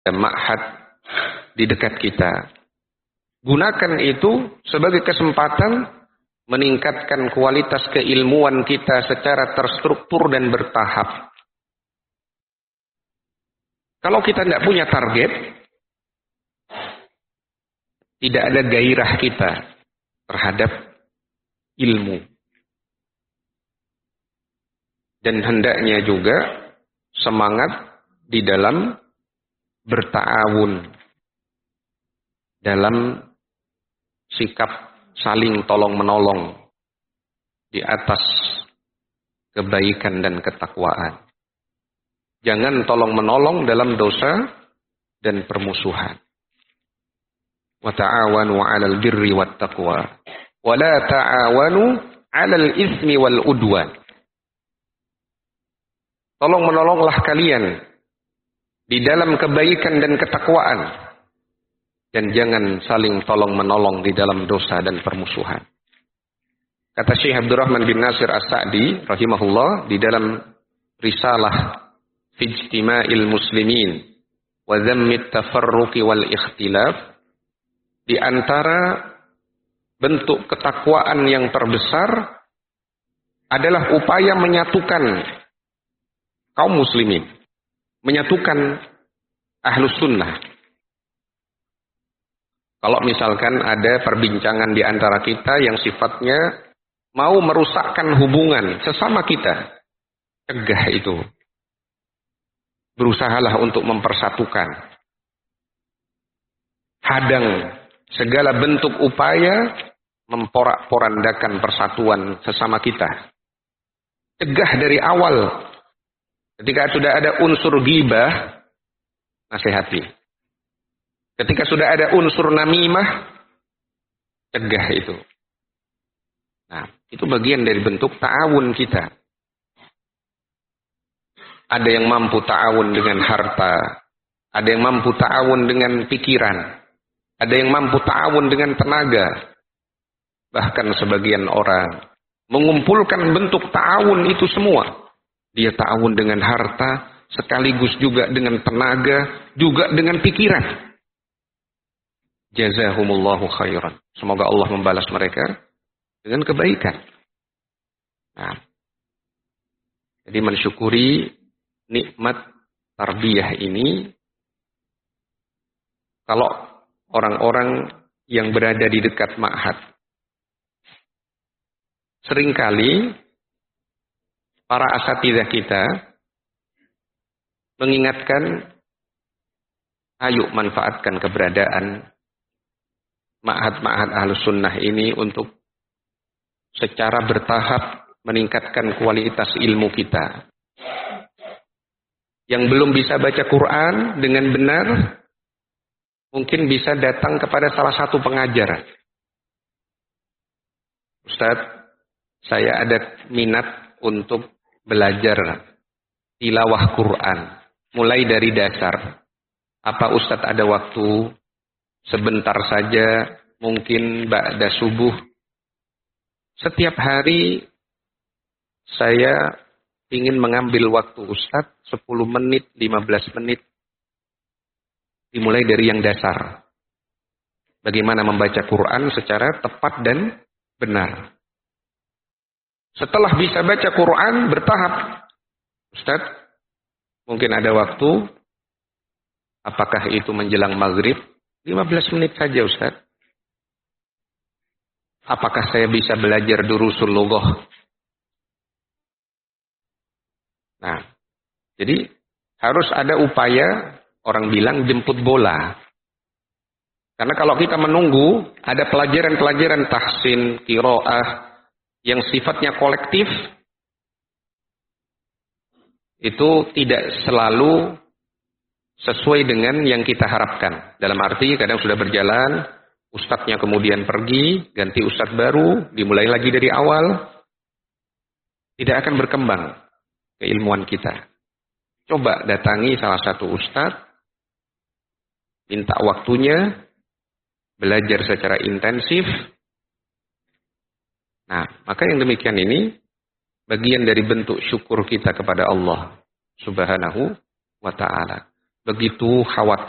ma'had di dekat kita. Gunakan itu sebagai kesempatan meningkatkan kualitas keilmuan kita secara terstruktur dan bertahap. Kalau kita tidak punya target, tidak ada gairah kita terhadap ilmu. Dan hendaknya juga semangat di dalam berta'awun, dalam sikap saling tolong-menolong di atas kebaikan dan ketakwaan. Jangan tolong-menolong dalam dosa dan permusuhan. Wa ta'awanu 'alal birri wat taqwa wa la ta'awanu 'alal itsmi wal udwan. Tolong-menolonglah kalian di dalam kebaikan dan ketakwaan, dan jangan saling tolong-menolong di dalam dosa dan permusuhan. Kata Syekh Abdurrahman bin Nasir As-Sa'di rahimahullah di dalam risalah fi ijtima'il muslimin wa dhammi at-tafarruqi wal ikhtilaf, di antara bentuk ketakwaan yang terbesar adalah upaya menyatukan kaum muslimin, menyatukan ahlus sunnah. Kalau misalkan ada perbincangan di antara kita yang sifatnya mau merusakkan hubungan sesama kita, cegah itu. Berusahalah untuk mempersatukan. Hadang segala bentuk upaya memporak-porandakan persatuan sesama kita. Cegah dari awal. Ketika sudah ada unsur ghibah, nasihati. Ketika sudah ada unsur namimah, cegah itu. Nah, itu bagian dari bentuk ta'awun kita. Ada yang mampu ta'awun dengan harta, ada yang mampu ta'awun dengan pikiran, ada yang mampu ta'awun dengan tenaga. Bahkan sebagian orang mengumpulkan bentuk ta'awun itu semua. Dia ta'awun dengan harta, sekaligus juga dengan tenaga, juga dengan pikiran. Jazahumullahu khairan. Semoga Allah membalas mereka dengan kebaikan. Nah, jadi mensyukuri nikmat tarbiyah ini. Kalau orang-orang yang berada di dekat ma'had, seringkali para asatidzah kita mengingatkan, ayo manfaatkan keberadaan ma'had-ma'had ahlus sunnah ini untuk secara bertahap meningkatkan kualitas ilmu kita. Yang belum bisa baca Quran dengan benar, mungkin bisa datang kepada salah satu pengajar. Ustadz, saya ada minat untuk belajar tilawah Quran, mulai dari dasar. Apa Ustadz ada waktu sebentar saja, mungkin ba'da subuh? Setiap hari saya ingin mengambil waktu Ustadz 10 menit, 15 menit. Dimulai dari yang dasar. Bagaimana membaca Quran secara tepat dan benar. Setelah bisa baca Quran bertahap, Ustadz, mungkin ada waktu, apakah itu menjelang maghrib? 15 menit saja Ustadz. Apakah saya bisa belajar durusul lughah? Nah, jadi harus ada upaya, orang bilang jemput bola. Karena kalau kita menunggu, ada pelajaran-pelajaran tahsin, qiraah, yang sifatnya kolektif, itu tidak selalu sesuai dengan yang kita harapkan. Dalam arti kadang sudah berjalan, ustadznya kemudian pergi, ganti ustadz baru, dimulai lagi dari awal, tidak akan berkembang keilmuan kita. Coba datangi salah satu ustadz, minta waktunya, belajar secara intensif. Nah, maka yang demikian ini bagian dari bentuk syukur kita kepada Allah Subhanahu wa ta'ala. Begitu khawatir